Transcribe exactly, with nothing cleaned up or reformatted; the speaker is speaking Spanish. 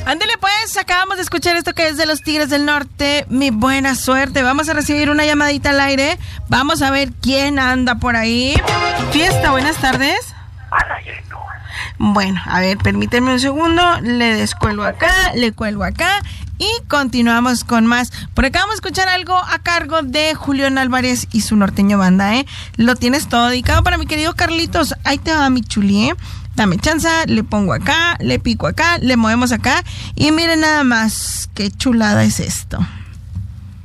Ándele pues, acabamos de escuchar esto que es de los Tigres del Norte. Mi buena suerte. Vamos a recibir una llamadita al aire. Vamos a ver quién anda por ahí. Fiesta, buenas tardes. Bueno, a ver, permíteme un segundo. Le descuelgo acá, le cuelgo acá y continuamos con más. Por acá vamos a escuchar algo a cargo de Julián Álvarez y su norteño banda, ¿eh? Lo tienes todo dedicado para mi querido Carlitos. Ahí te va mi chuli, ¿eh? Dame chance, le pongo acá, le pico acá, le movemos acá y miren nada más qué chulada es esto.